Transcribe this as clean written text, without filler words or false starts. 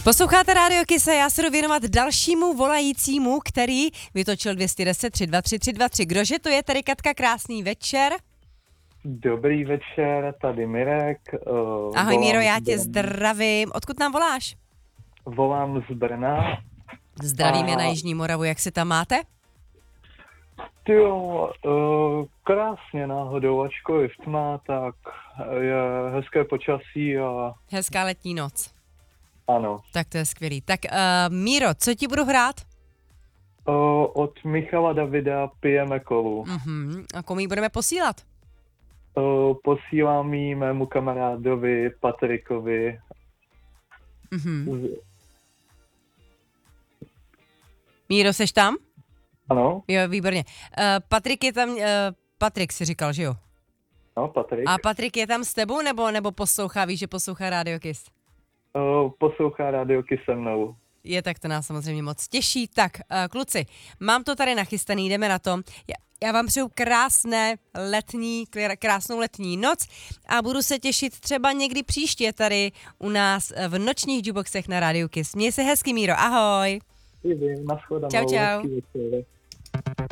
Posloucháte Rádio Kiss a já se jdu věnovat dalšímu volajícímu, který vytočil 210 323 323. Kdože to je tady, Katka? Krásný večer. Dobrý večer, tady Mirek. Ahoj Míro, já tě zdravím. Odkud nám voláš? Volám z Brna. Zdravím je na Jižní Moravu, jak si tam máte? Jo, krásně náhodou, ačkoliv tma, tak je hezké počasí a Hezká letní noc. ano. Tak to je skvělý. Tak Míro, co ti budu hrát? Od Michala Davida Pijeme kolu. A komu ji budeme posílat? Posílám ji mému kamarádovi Patrikovi. Míro, seš tam? Ano, Jo, výborně. Patrik je tam, Patrik si říkal, že jo? no, Patrik. A Patrik je tam s tebou, nebo poslouchá, víš, že poslouchá Radio Kiss? Poslouchá Radio Kiss se mnou. Je, tak to nás samozřejmě moc těší. Tak, kluci, mám to tady nachystaný, jdeme na to. Já vám přeju krásnou letní noc a budu se těšit třeba někdy příště tady u nás v nočních jukeboxech na Radio Kiss. Měj se hezky, Míro, ahoj. Naschledanou. Čau, čau. Hezký večer.